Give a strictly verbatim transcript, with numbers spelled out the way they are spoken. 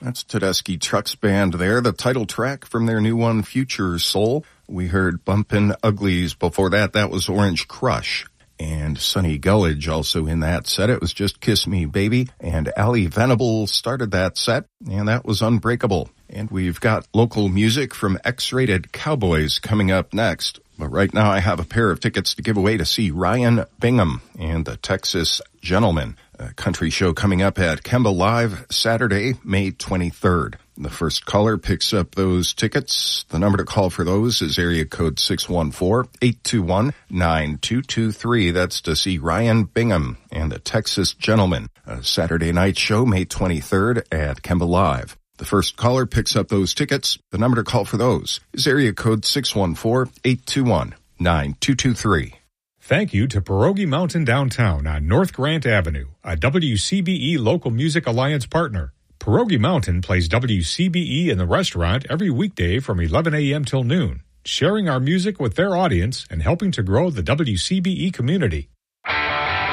That's Tedeschi Trucks Band there, the title track from their new one, Future Soul. We heard Bumpin' Uglies before that. That was Orange Crush. And Sonny Gullidge also in that set. It was Just Kiss Me, Baby. And Ali Venable started that set, and that was Unbreakable. And we've got local music from X-Rated Cowboys coming up next. But right now I have a pair of tickets to give away to see Ryan Bingham and the Texas Gentlemen, a country show coming up at Kemba Live Saturday, May twenty-third. The first caller picks up those tickets. The number to call for those is area code six one four, eight two one, nine two two three. That's to see Ryan Bingham and the Texas Gentlemen, a Saturday night show, May twenty-third at Kemba Live. The first caller picks up those tickets. The number to call for those is area code six one four, eight two one, nine two two three. Thank you to Pierogi Mountain Downtown on North Grant Avenue, a W C B E Local Music Alliance partner. Pierogi Mountain plays W C B E in the restaurant every weekday from eleven a.m. till noon, sharing our music with their audience and helping to grow the W C B E community.